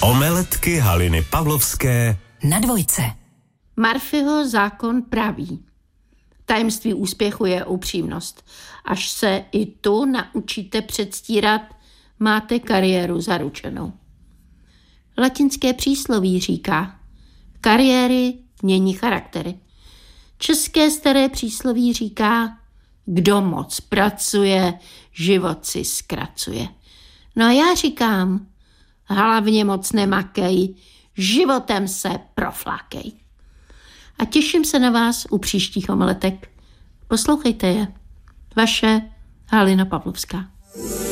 Omeletky Haliny Pavlovské na Dvojce. Murphyho zákon praví: tajemství úspěchu je upřímnost. Až se i tu naučíte předstírat, máte kariéru zaručenou. Latinské přísloví říká: kariéry mění charaktery. České staré přísloví říká: kdo moc pracuje, život si zkracuje. No a já říkám: hlavně moc nemakej, životem se proflákej. A těším se na vás u příštích omeletek. Poslouchejte je. Vaše Halina Pavlovská.